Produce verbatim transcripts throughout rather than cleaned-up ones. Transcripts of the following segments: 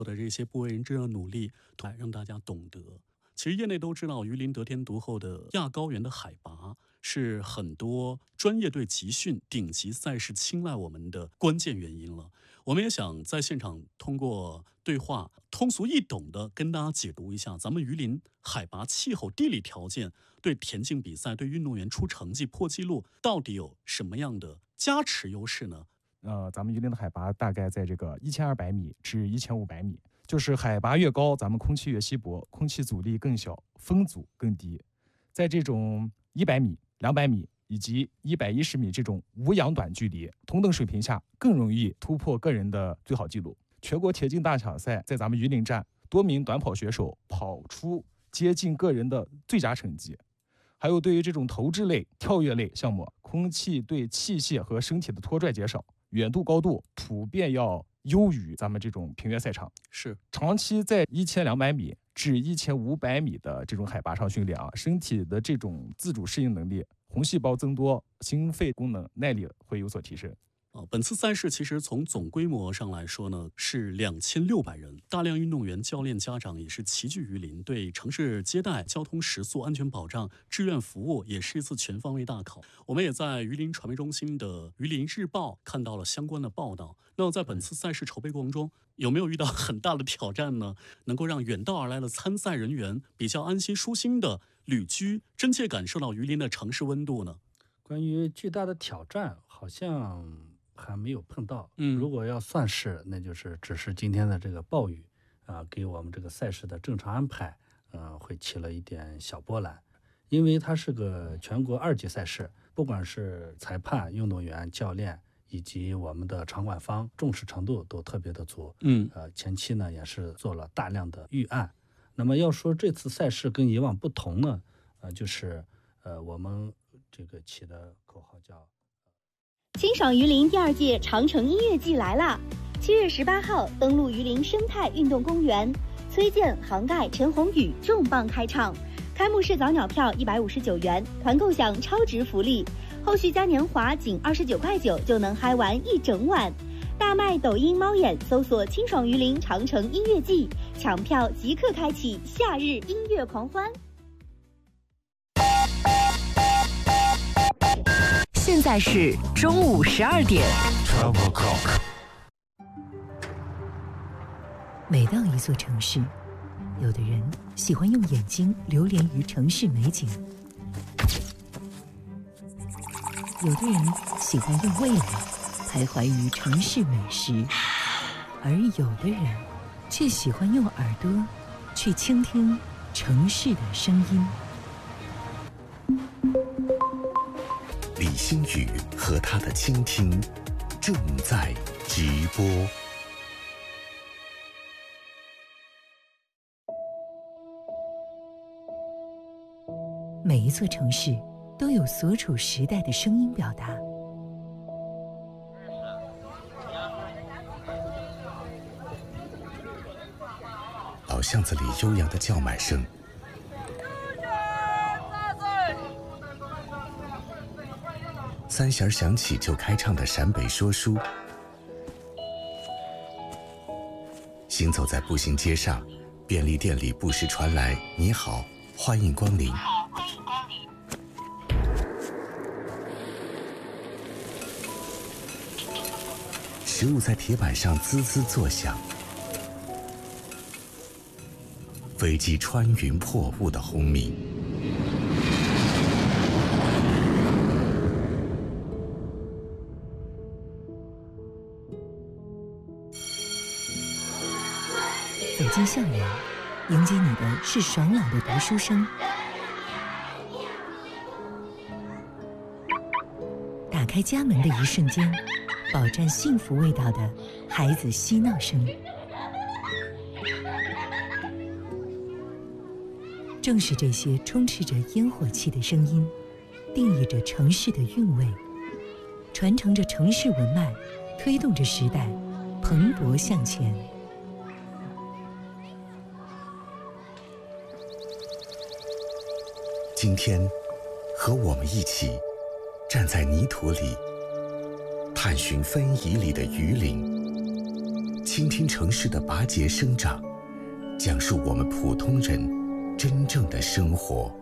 做的这些不为人知的努力，来让大家懂得。其实业内都知道，榆林得天独厚的亚高原的海拔是很多专业队集训、顶级赛事青睐我们的关键原因了。我们也想在现场通过对话，通俗易懂的跟大家解读一下，咱们榆林海拔、气候、地理条件对田径比赛、对运动员出成绩、破纪录到底有什么样的加持优势呢？ 呃，咱们榆林的海拔大概在这个一千二百米至一千五百米，就是海拔越高，咱们空气越稀薄，空气阻力更小，风阻更低。在这种一百米、两百米以及一百一十米这种无氧短距离同等水平下，更容易突破个人的最好纪录。全国田径大奖赛在咱们榆林站，多名短跑选手跑出接近个人的最佳成绩。还有对于这种投掷类、跳跃类项目，空气对器械和身体的拖拽减少，远度高度普遍要优于咱们这种平原赛场。 是长期在一千两百米至一千五百米的这种海拔上训练啊，身体的这种自主适应能力、红细胞增多、心肺功能、耐力会有所提升。 呃，本次赛事其实从总规模上来说呢，是两千六百人，大量运动员、教练、家长也是齐聚榆林，对城市接待、交通食宿、安全保障、志愿服务也是一次全方位大考。我们也在榆林传媒中心的榆林日报看到了相关的报道。那在本次赛事筹备过程中，有没有遇到很大的挑战呢？能够让远道而来的参赛人员比较安心舒心的旅居，真切感受到榆林的城市温度呢？ 关于巨大的挑战，好像还没有碰到。 嗯， 如果要算是，那就是只是今天的这个暴雨啊、呃，给我们这个赛事的正常安排，呃，会起了一点小波澜。因为它是个全国二级赛事，不管是裁判、运动员、教练以及我们的场馆方，重视程度都特别的足。 嗯， 呃，前期呢也是做了大量的预案。那么要说这次赛事跟以往不同呢，呃，就是呃我们这个起的口号叫。 清爽榆林第二届长城音乐季来啦！七月十八号登陆榆林生态运动公园，崔健、杭盖、陈鸿宇重磅开唱。开幕式早鸟票一百五十九元，团购享超值福利，后续嘉年华仅二十九块九就能嗨玩一整晚。大麦抖音猫眼搜索清爽榆林长城音乐季，抢票即刻开启夏日音乐狂欢。 现在是中午十二点。 Travel Clock。 每到一座城市，有的人喜欢用眼睛流连于城市美景，有的人喜欢用味蕾徘徊于城市美食，而有的人却喜欢用耳朵去倾听城市的声音。 李星宇和他的倾听正在直播。 每一座城市都有所处时代的声音表达。 老巷子里悠扬的叫卖声，三弦响起就开唱的陕北说书，行走在步行街上，便利店里不时传来“你好，欢迎光临”。食物在铁板上滋滋作响，飞机穿云破雾的轰鸣。 走进校园，迎接你的是爽朗的读书声。打开家门的一瞬间，饱蘸幸福味道的孩子嬉闹声。正是这些充斥着烟火气的声音，定义着城市的韵味，传承着城市文脉，推动着时代蓬勃向前。 今天，和我们一起站在泥土里，探寻非遗里的榆林， 倾听城市的拔节生长，讲述我们普通人真正的生活。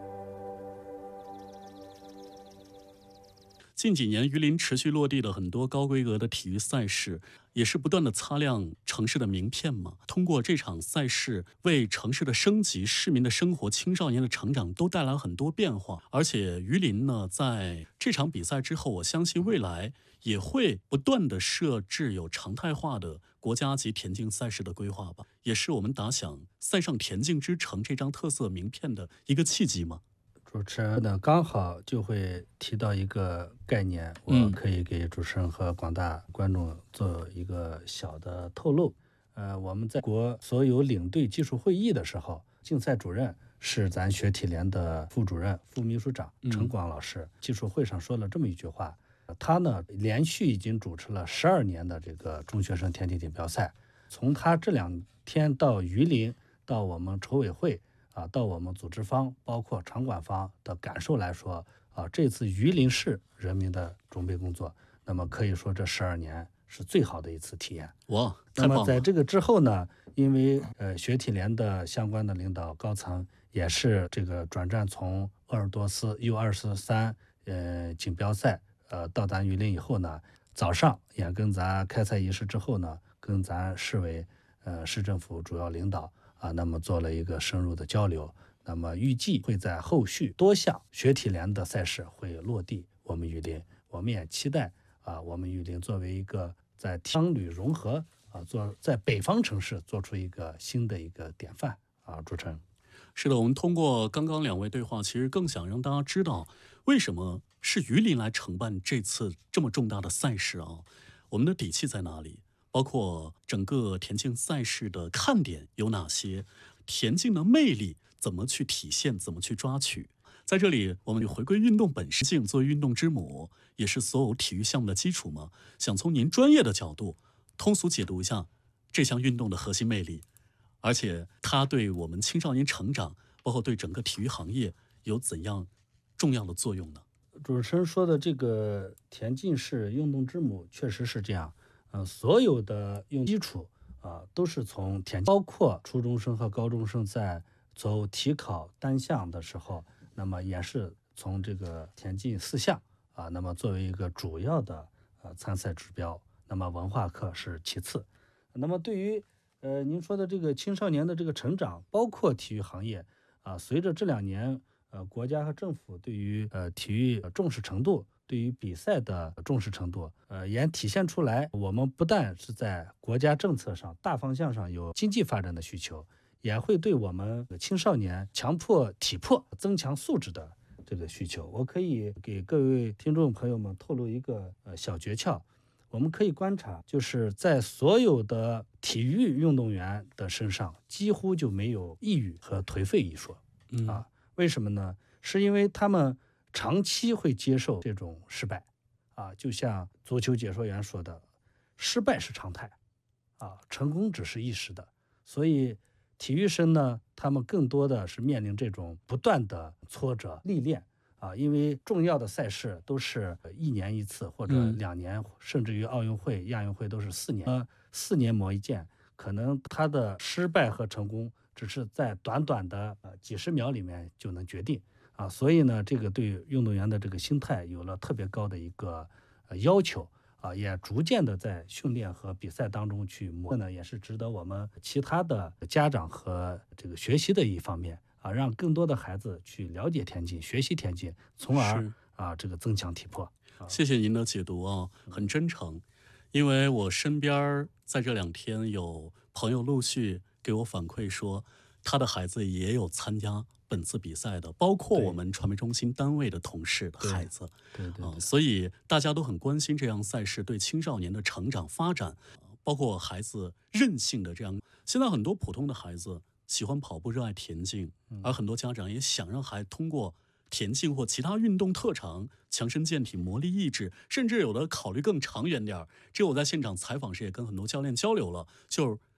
近几年，榆林持续落地了很多高规格的体育赛事，也是不断的擦亮城市的名片嘛。通过这场赛事，为城市的升级、市民的生活、青少年的成长都带来很多变化。而且榆林呢，在这场比赛之后，我相信未来也会不断的设置有常态化的国家级田径赛事的规划吧，也是我们打响赛上田径之城这张特色名片的一个契机嘛。 主持人呢，刚好就会提到一个概念，我可以给主持人和广大观众做一个小的透露。呃，我们在国所有领队技术会议的时候，竞赛主任是咱学体联的副主任、副秘书长陈广老师。技术会上说了这么一句话，他呢连续已经主持了十二年的这个中学生田径锦标赛。从他这两天到榆林，到我们筹委会。啊，到我们组织方，包括场馆方的感受来说，啊，这次榆林市人民的准备工作，那么可以说这十二年是最好的一次体验。 哇， 那么在这个之后呢，因为呃学体联的相关的领导高层也是这个转战从鄂尔多斯 U 二十三呃锦标赛呃到咱榆林以后呢，早上也跟咱开赛仪式之后呢，跟咱市委呃市政府主要领导。啊，那么做了一个深入的交流，那么预计会在后续多项学体联的赛事会落地我们榆林，我们也期待啊，我们榆林作为一个在商旅融合啊，做在北方城市做出一个新的一个典范啊，主持人。 是的，我们通过刚刚两位对话，其实更想让大家知道，为什么是榆林来承办这次这么重大的赛事啊？我们的底气在哪里？包括整个田径赛事的看点有哪些，田径的魅力怎么去体现，怎么去抓取。在这里，我们回归运动本身，作为运动之母，也是所有体育项目的基础嘛。想从您专业的角度，通俗解读一下这项运动的核心魅力，而且它对我们青少年成长，包括对整个体育行业有怎样重要的作用呢？ 主持人说的这个田径是运动之母，确实是这样。呃，所有的用基础啊、呃，都是从田径，包括初中生和高中生在走体考单项的时候，那么也是从这个田径四项啊，那么作为一个主要的呃参赛指标，那么文化课是其次。那么对于呃您说的这个青少年的这个成长，包括体育行业啊，随着这两年呃国家和政府对于呃体育重视程度。对于比赛的重视程度，呃，也体现出来。我们不但是在国家政策上、大方向上有经济发展的需求，也会对我们青少年强迫体魄、增强素质的这个需求。我可以给各位听众朋友们透露一个呃小诀窍，我们可以观察，就是在所有的体育运动员的身上，几乎就没有抑郁和颓废一说。 嗯啊，为什么呢？是因为他们长期会接受这种失败，啊，就像足球解说员说的，失败是常态，啊，成功只是一时的。所以体育生呢，他们更多的是面临这种不断的挫折历练，啊，因为重要的赛事都是一年一次或者两年，嗯、甚至于奥运会、亚运会都是四年，呃，四年磨一剑，可能他的失败和成功只是在短短的呃几十秒里面就能决定。啊，所以呢，这个对运动员的这个心态有了特别高的一个呃要求啊，也逐渐的在训练和比赛当中去磨呢，也是值得我们其他的家长和这个学习的一方面啊，让更多的孩子去了解田径、学习田径，从而啊这个增强体魄。啊、 谢谢您的解读啊，很真诚。因为我身边在这两天有朋友陆续给我反馈说，他的孩子也有参加本次比赛的，包括我们传媒中心单位的同事的孩子， 对 对, 对, 对、 呃、所以大家都很关心这样赛事对青少年的成长发展，包括孩子韧性的这样。现在很多普通的孩子喜欢跑步，热爱田径，而很多家长也想让孩子通过田径或其他运动特长强身健体、磨砺意志，甚至有的考虑更长远点。这我在现场采访时也跟很多教练交流了，就是